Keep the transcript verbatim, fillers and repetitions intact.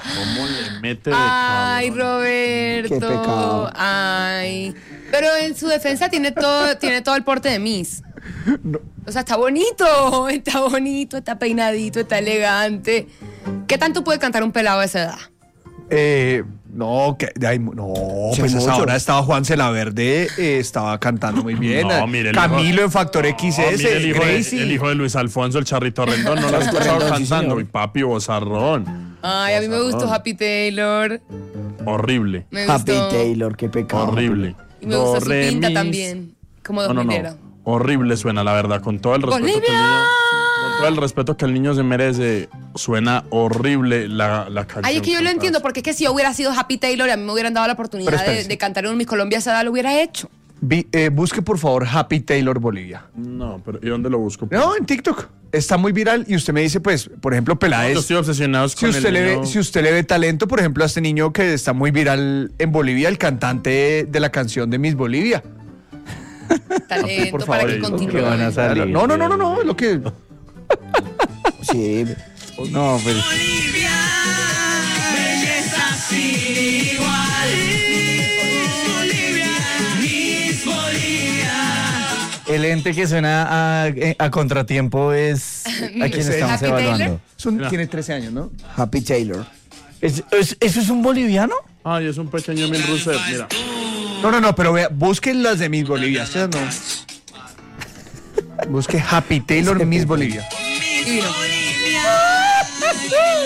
¿Cómo le mete de Ay, cabrón? Roberto. Qué pecado. Ay. Pero en su defensa tiene todo, tiene todo el porte de Miss. No. O sea, está bonito, está bonito, está peinadito, está elegante. ¿Qué tanto puede cantar un pelado de esa edad? Eh, no, que, ay, no, Sí, pues a esa mucho. hora estaba Juan Celaverde, eh, estaba cantando muy bien. No, mire, el Camilo hijo- en Factor X S, No, mire, el, hijo de, Gracie. el hijo de Luis Alfonso, el Charrito Rendón, no lo has escuchado Rendón, sí, cantando. señor. Mi papi, bozarrón. Ay, a mí me gustó Happy Taylor. Horrible, Me Happy gustó. Taylor, qué pecado. horrible. Y me gusta Do, su re, pinta mis. también. Como No, dos no, mineros. no. Horrible suena, la verdad, con todo el respeto que el ¡Bolivia! niño, con todo el respeto que el niño se merece, suena horrible la, la canción. Ay, es que yo lo cantada. entiendo, porque es que si yo hubiera sido Happy Taylor y a mí me hubieran dado la Pero oportunidad de, espérese. de cantar en un Miss Colombia a esa edad, lo hubiera hecho. Vi- eh, busque por favor Happy Taylor Bolivia. No, pero ¿y dónde lo busco? No, en TikTok. Está muy viral y usted me dice, pues, por ejemplo, Yo Peláez. estoy obsesionado Si con usted, el le niño. ve, si usted le ve talento, por ejemplo, a este niño que está muy viral en Bolivia, el cantante de la canción de Miss Bolivia. Talento por para favor, que ¿no? continúe. Que van a salir. No, no, no, no, no, lo que. Sí. No, pues. El ente que suena a, a contratiempo es a quien Ese. estamos ¿Happy evaluando. Taylor? Es un- Mira. tiene trece años, ¿no? Happy Taylor. ¿Es- es- ¿Eso es un boliviano? Ay, es un pequeño Mil Rousseff, mira. No, no, no, pero vea, busquen las de Miss Bolivia. Estas no. Busque Happy Taylor Miss Bolivia. Divino.